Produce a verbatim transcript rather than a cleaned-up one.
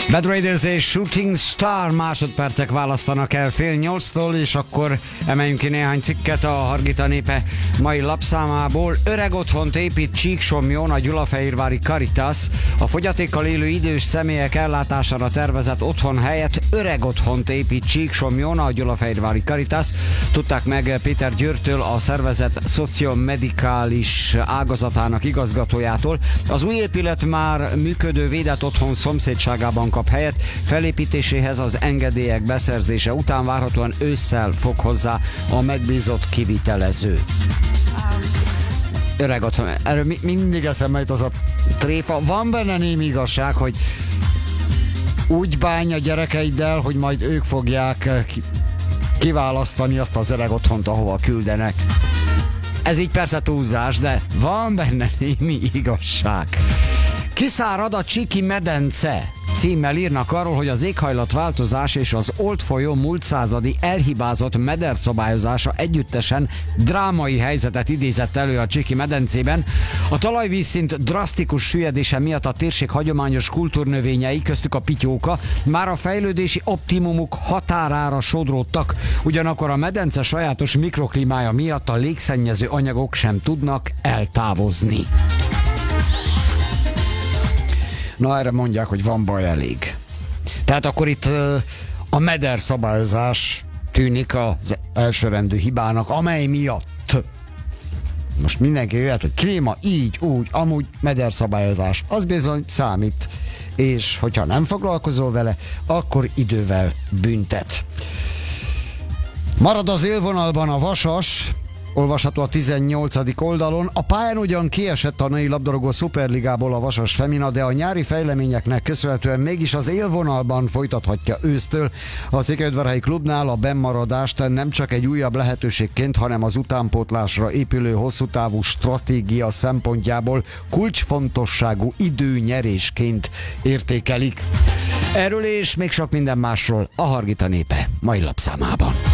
Bad Raiders és Shooting Star másodpercek választanak el fél nyolctól, és akkor emeljünk ki néhány cikket a Hargita Népe mai lapszámából. Öreg otthont épít Csíksomjon a Gyulafehérvári Caritas. A fogyatékkal élő idős személyek ellátására tervezett otthon helyett öreg otthont épít Csíksomjon a Gyulafehérvári Caritas. Tudták meg Péter Győrtől, a szervezet szociomedikális ágazatának igazgatójától. Az új épület már működő védett otthon szomszédságában kap helyet. Felépítéséhez az engedélyek beszerzése után várhatóan ősszel fog hozzá a megbízott kivitelező. Öreg otthon, erről mi, mindig eszembe jut az a tréfa. Van benne némi igazság, hogy úgy bánj a gyerekeiddel, hogy majd ők fogják kiválasztani azt az öreg otthont, ahova küldenek. Ez így persze túlzás, de van benne némi igazság. Kiszárad a Csíki medence címmel írnak arról, hogy az éghajlatváltozás és az Olt folyó múlt századi elhibázott mederszabályozása együttesen drámai helyzetet idézett elő a Csíki medencében. A talajvízszint drasztikus süllyedése miatt a térség hagyományos kultúrnövényei, köztük a pityóka, már a fejlődési optimumuk határára sodródtak, ugyanakkor a medence sajátos mikroklímája miatt a légszennyező anyagok sem tudnak eltávozni. Na, erre mondják, hogy van baj elég. Tehát akkor itt uh, a meder szabályozás tűnik az elsőrendű hibának, amely miatt most mindenki jöhet, hogy klíma, így, úgy, amúgy meder szabályozás. Az bizony számít. És hogyha nem foglalkozol vele, akkor idővel büntet. Marad az élvonalban a Vasas, olvasható a tizennyolcadik oldalon. A pályán ugyan kiesett a női labdarúgó szuperligából a Vasas Femina, de a nyári fejleményeknek köszönhetően mégis az élvonalban folytathatja ősztől. A Székelyudvarhelyi klubnál a bennmaradást nem csak egy újabb lehetőségként, hanem az utánpótlásra épülő hosszú távú stratégia szempontjából kulcsfontosságú időnyerésként értékelik. Erről és még sok minden másról a Hargita Népe mai lapszámában.